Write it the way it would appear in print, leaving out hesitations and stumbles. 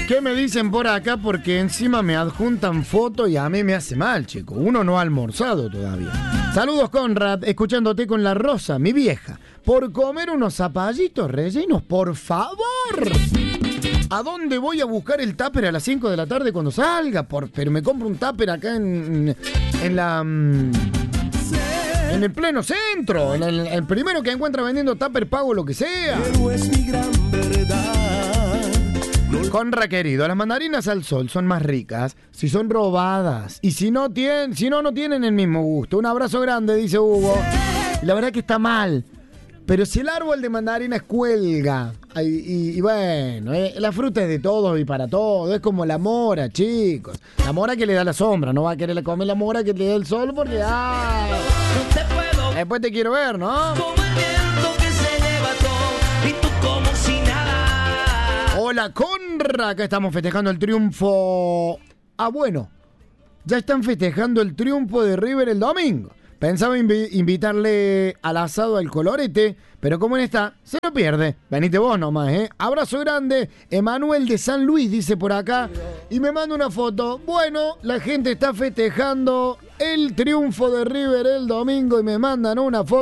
¿Qué me dicen por acá? Porque encima me adjuntan fotos y a mí me hace mal, chico. Uno no ha almorzado todavía. Saludos, Conrad, escuchándote con la Rosa, mi vieja. Por comer unos zapallitos rellenos, por favor. ¿A dónde voy a buscar el tupper a las 5 de la tarde cuando salga? Pero me compro un tupper acá en el pleno centro. El primero que encuentra vendiendo tupper pago lo que sea. Pero es mi gran verdad. Conra, querido, las mandarinas al sol son más ricas si son robadas. Y si no tienen el mismo gusto. Un abrazo grande, dice Hugo. La verdad que está mal. Pero si el árbol de mandarinas cuelga, y bueno, la fruta es de todos y para todos, es como la mora, chicos. La mora que le da la sombra, no va a querer comer la mora que le da el sol porque después te quiero ver, ¿no? Hola, Conra, acá estamos festejando el triunfo. Bueno, ya están festejando el triunfo de River el domingo. Pensaba invitarle al asado al Colorete, pero como en esta, se lo pierde. Venite vos nomás, ¿eh? Abrazo grande. Emanuel de San Luis dice por acá. Y me manda una foto. Bueno, la gente está festejando el triunfo de River el domingo y me mandan una foto.